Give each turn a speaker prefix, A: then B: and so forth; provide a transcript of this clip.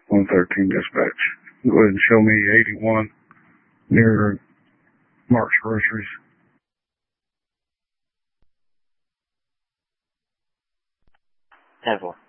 A: 113 dispatch. Go ahead and show me 81 near Mark's Groceries.
B: Ten-4.